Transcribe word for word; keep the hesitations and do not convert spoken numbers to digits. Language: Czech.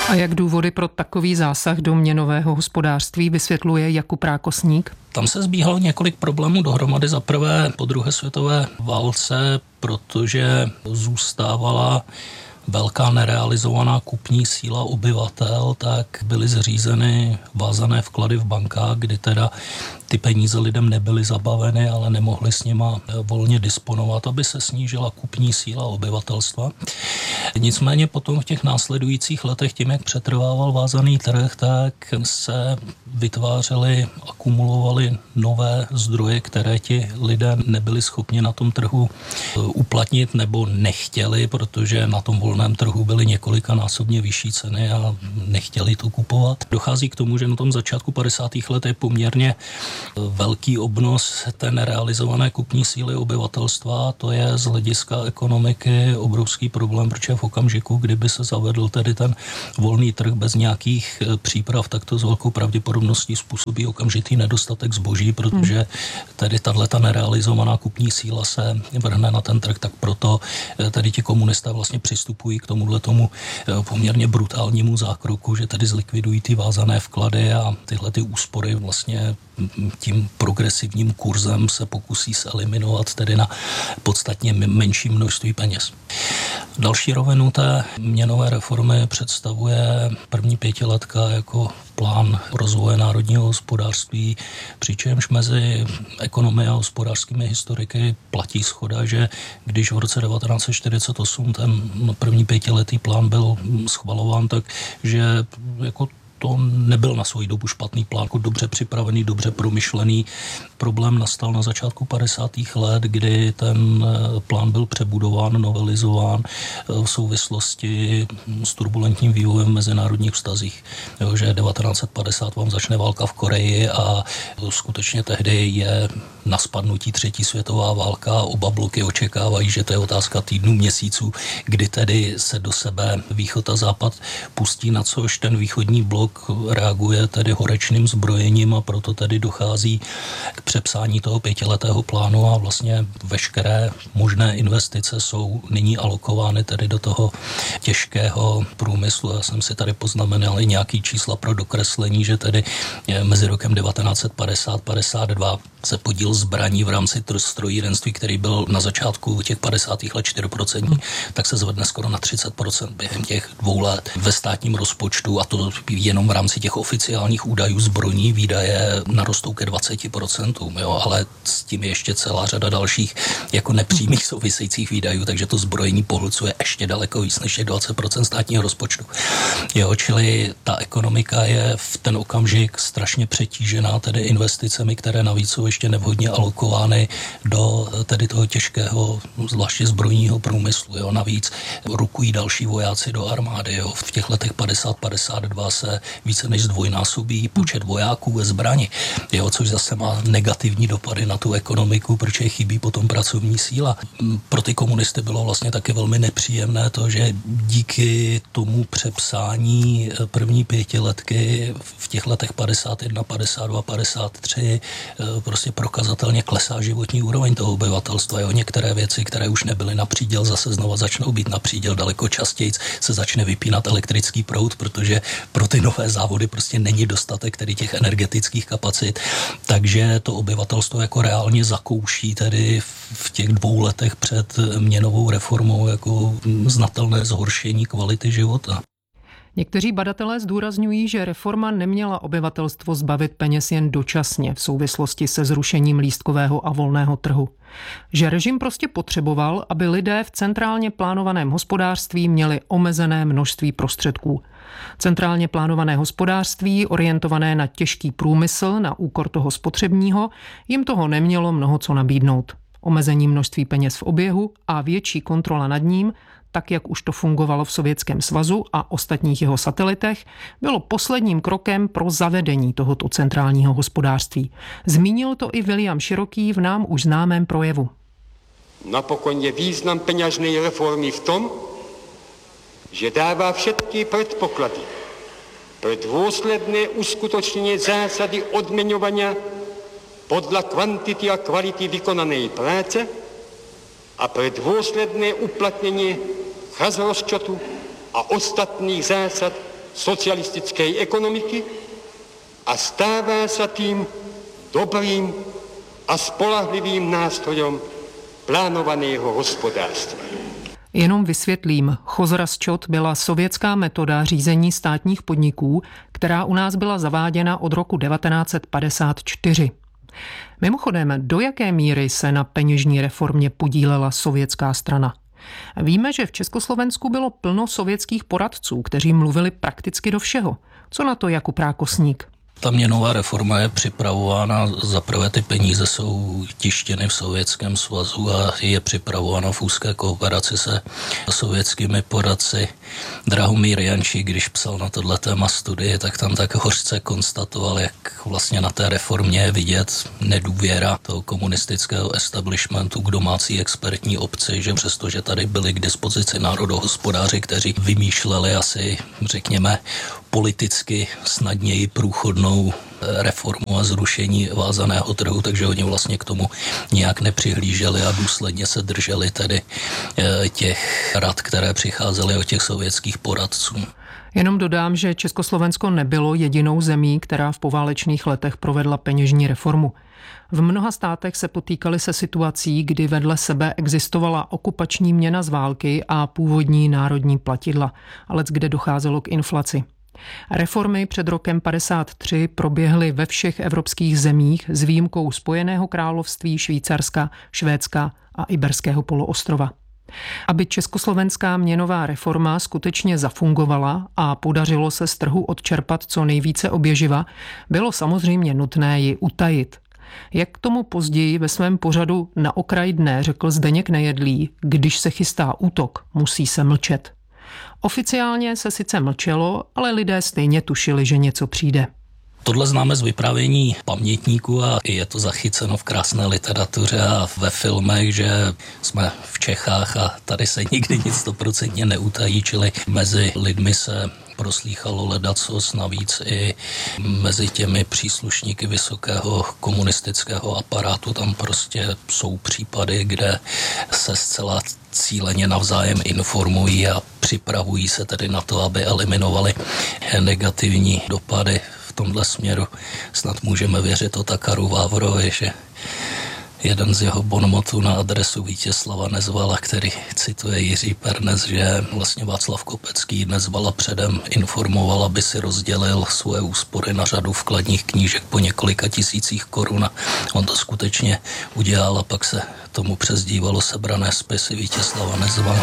A jak důvody pro takový zásah do měnového hospodářství vysvětluje Jakub Rákosník? Tam se zbíhalo několik problémů dohromady. Za prvé po druhé světové válce, protože zůstávala velká nerealizovaná kupní síla obyvatel, tak byly zřízeny vázané vklady v bankách, kdy teda ty peníze lidem nebyly zabaveny, ale nemohli s nima volně disponovat, aby se snížila kupní síla obyvatelstva. Nicméně potom v těch následujících letech, tím, jak přetrvával vázaný trh, tak se vytvářely, akumulovaly nové zdroje, které ti lidé nebyli schopni na tom trhu uplatnit nebo nechtěli, protože na tom volném trhu byly několikanásobně vyšší ceny a nechtěli to kupovat. Dochází k tomu, že na tom začátku padesátých let je poměrně velký obnos té nerealizované kupní síly obyvatelstva. To je z hlediska ekonomiky obrovský problém, protože v okamžiku, kdyby se zavedl tedy ten volný trh bez nějakých příprav, tak to s velkou pravděpodobností způsobí okamžitý nedostatek zboží, protože tedy tato nerealizovaná kupní síla se vrhne na ten trh, tak proto tedy ti komunisté vlastně přistupují k tomuhle tomu poměrně brutálnímu zákroku, že tedy zlikvidují ty vázané vklady a tyhle ty úspory vlastně tím progresivním kurzem se pokusí eliminovat tedy na podstatně menší množství peněz. Další rovinu té měnové reformy představuje první pětiletka jako plán rozvoje národního hospodářství, přičemž mezi ekonomy a hospodářskými historiky platí shoda, že když v roce devatenáct set čtyřicet osm ten první pětiletý plán byl schvalován, tak že jako to nebyl na svou dobu špatný plán, jako dobře připravený, dobře promyšlený. Problém nastal na začátku padesátých let, kdy ten plán byl přebudován, novelizován v souvislosti s turbulentním vývojem v mezinárodních vztazích. Jo, že devatenáct set padesát vám začne válka v Koreji a skutečně tehdy je na spadnutí třetí světová válka. Oba bloky očekávají, že to je otázka týdnů, měsíců, kdy tedy se do sebe východ a západ pustí, na což ten východní blok reaguje tedy horečným zbrojením a proto tedy dochází k přepsání toho pětiletého plánu a vlastně veškeré možné investice jsou nyní alokovány tedy do toho těžkého průmyslu. Já jsem si tady poznamenal i nějaký čísla pro dokreslení, že tedy mezi rokem devatenáct set padesát až padesát dva se podíl zbraní v rámci strojírenství, který byl na začátku těch padesátých let čtyři procenta, tak se zvedne skoro na třicet procent během těch dvou let ve státním rozpočtu a to jenom v rámci těch oficiálních údajů zbrojní výdaje narostou ke dvacet procent, jo, ale s tím je ještě celá řada dalších jako nepřímých souvisejících výdajů, takže to zbrojení pohlcuje ještě daleko víc než je dvacet procent státního rozpočtu. Jo, čili ta ekonomika je v ten okamžik strašně přetížená tedy investicemi, které navíc jsou ještě nevhodně alokovány do tedy toho těžkého, zvláště zbrojního průmyslu. Jo. Navíc rukují další vojáci do armády. Jo. V těch letech padesát padesát dva se více než zdvojnásobí počet vojáků ve zbrani, jo, což zase má negativní dopady na tu ekonomiku, protože chybí potom pracovní síla. Pro ty komunisty bylo vlastně taky velmi nepříjemné to, že díky tomu přepsání první pětiletky v těch letech padesát jedna, padesát dva, padesát tři prostě prokazatelně klesá životní úroveň toho obyvatelstva. Jo. Některé věci, které už nebyly na příděl, zase znova začnou být na příděl. Daleko častěji se začne vypínat elektrický proud, protože pro ty nové závody prostě není dostatek tedy těch energetických kapacit. Takže to obyvatelstvo jako reálně zakouší tedy v těch dvou letech před měnovou reformou jako znatelné zhoršení kvality života. Někteří badatelé zdůrazňují, že reforma neměla obyvatelstvo zbavit peněz jen dočasně v souvislosti se zrušením lístkového a volného trhu. Že režim prostě potřeboval, aby lidé v centrálně plánovaném hospodářství měli omezené množství prostředků. Centrálně plánované hospodářství, orientované na těžký průmysl na úkor toho spotřebního, jim toho nemělo mnoho co nabídnout. Omezení množství peněz v oběhu a větší kontrola nad ním, tak jak už to fungovalo v Sovětském svazu a ostatních jeho satelitech, bylo posledním krokem pro zavedení tohoto centrálního hospodářství. Zmínil to i William Široký v nám už známém projevu. Napokon je význam peňažnej reformy v tom, že dává všetky predpoklady pre dôsledné uskutočnenie zásady odmeňovania podľa kvantity a kvality vykonanej práce a pre dôsledné uplatnenie chazrozčotu a ostatných zásad socialistické ekonomiky a stává se tím dobrým a spolehlivým nástrojem plánovaného hospodářství. Jenom vysvětlím, chozrasčot byla sovětská metoda řízení státních podniků, která u nás byla zaváděna od roku devatenáct set padesát čtyři. Mimochodem, do jaké míry se na peněžní reformě podílela sovětská strana? Víme, že v Československu bylo plno sovětských poradců, kteří mluvili prakticky do všeho. Co na to Jakub Rákosník? Ta měnová reforma je připravována, zaprvé ty peníze jsou tištěny v Sovětském svazu a je připravována v úzké kooperaci se sovětskými poradci. Drahomír Jančík, když psal na tohle téma studie, tak tam tak hořce konstatoval, jak vlastně na té reformě je vidět nedůvěra toho komunistického establishmentu k domácí expertní obci, že přestože tady byli k dispozici národohospodáři, kteří vymýšleli asi, řekněme, politicky snadněji průchodnou reformu a zrušení vázaného trhu, takže oni vlastně k tomu nějak nepřihlíželi a důsledně se drželi tedy těch rad, které přicházely od těch sovětských poradců. Jenom dodám, že Československo nebylo jedinou zemí, která v poválečných letech provedla peněžní reformu. V mnoha státech se potýkali se situací, kdy vedle sebe existovala okupační měna z války a původní národní platidla, ale kde docházelo k inflaci. Reformy před rokem padesát tři proběhly ve všech evropských zemích s výjimkou Spojeného království, Švýcarska, Švédska a Iberského poloostrova. Aby československá měnová reforma skutečně zafungovala a podařilo se z trhu odčerpat co nejvíce oběživa, bylo samozřejmě nutné ji utajit. Jak k tomu později ve svém pořadu Na okraj dne řekl Zdeněk Nejedlý, když se chystá útok, musí se mlčet. Oficiálně se sice mlčelo, ale lidé stejně tušili, že něco přijde. Tohle známe z vyprávění pamětníků a je to zachyceno v krásné literatuře a ve filmech, že jsme v Čechách a tady se nikdy nic stoprocentně neutají, čili mezi lidmi se proslýchalo ledacos, navíc i mezi těmi příslušníky vysokého komunistického aparátu. Tam prostě jsou případy, kde se zcela cíleně navzájem informují a připravují se tedy na to, aby eliminovali negativní dopady. V tomhle směru snad můžeme věřit Otakaru Vávrovi, že jeden z jeho bonmotů na adresu Vítězslava Nezvala, který cituje Jiří Pernes, že vlastně Václav Kopecký Nezvala předem informoval, aby si rozdělil svoje úspory na řadu vkladních knížek po několika tisících korun a on to skutečně udělal a pak se tomu přezdívalo Sebrané spisy Vítězslava Nezvala.